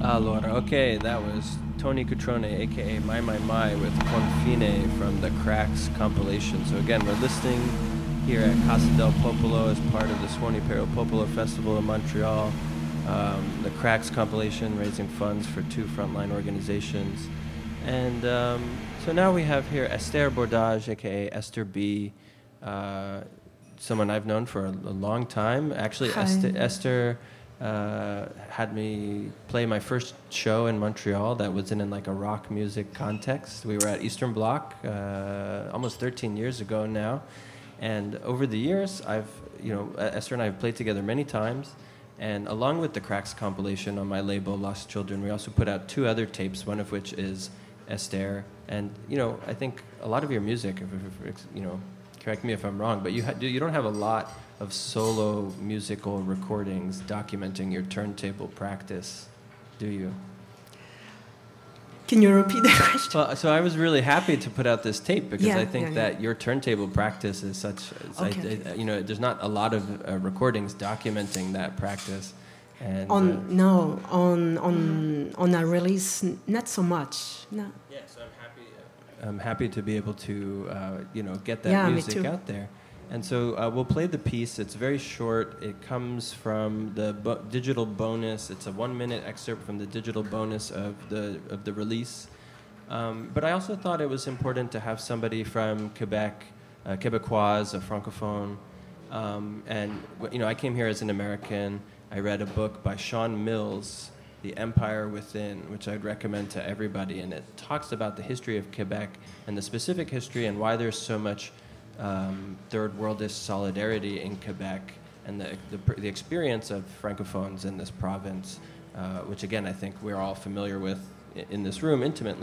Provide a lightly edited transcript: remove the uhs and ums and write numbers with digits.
Allora, okay, that was Tony Cutrone, aka My, with Confine from the Cracks compilation. So again, we're listening here at Casa del Popolo as part of the Suoni per il Popolo Festival in Montreal. The Cracks compilation, raising funds for two frontline organizations. And so now we have here Esther Bordage, aka Esther B., someone I've known for a long time. Actually, Esther had me play my first show in Montreal that was in like a rock music context. We were at Eastern Bloc almost 13 years ago now. And over the years, Esther and I have played together many times. And along with the Cracks compilation on my label, Lost Children, we also put out two other tapes, one of which is Esther. And, I think a lot of your music, correct me if I'm wrong, but you don't have a lot of solo musical recordings documenting your turntable practice, do you? Can you repeat that question? Well, so I was really happy to put out this tape because I think that your turntable practice is such, there's not a lot of recordings documenting that practice. And, on a release, not so much. No. Yeah, so I'm happy to be able to, get that music out there. And so we'll play the piece. It's very short. It comes from the digital bonus. It's a 1-minute excerpt from the digital bonus of the release. But I also thought it was important to have somebody from Quebec, Quebecois, a francophone. I came here as an American. I read a book by Sean Mills, The Empire Within, which I'd recommend to everybody. And it talks about the history of Quebec and the specific history and why there's so much third worldist solidarity in Quebec and the experience of francophones in this province, which again I think we're all familiar with in this room intimately.